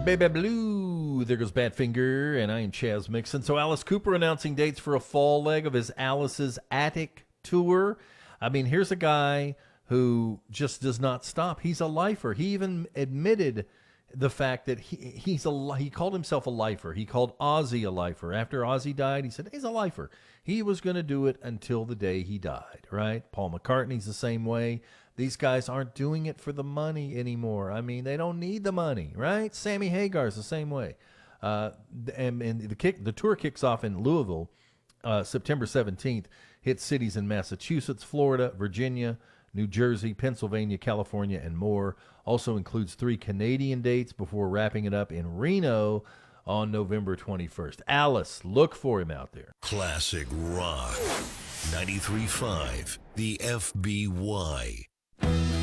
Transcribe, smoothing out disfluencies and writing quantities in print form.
Baby Blue. There goes Badfinger, and I am Chaz Mixon. So Alice Cooper announcing dates for a fall leg of his Alice's Attic tour. I mean, here's a guy who just does not stop. He's a lifer. He even admitted the fact that he called himself a lifer. He called Ozzy a lifer. After Ozzy died, he said he's a lifer. He was going to do it until the day he died, right? Paul McCartney's the same way. These guys aren't doing it for the money anymore. I mean, they don't need the money, right? Sammy Hagar's the same way. And the tour kicks off in Louisville September 17th. Hits cities in Massachusetts, Florida, Virginia, New Jersey, Pennsylvania, California, and more. Also includes 3 Canadian dates before wrapping it up in Reno on November 21st. Alice, look for him out there. Classic Rock 93.5, the FBY.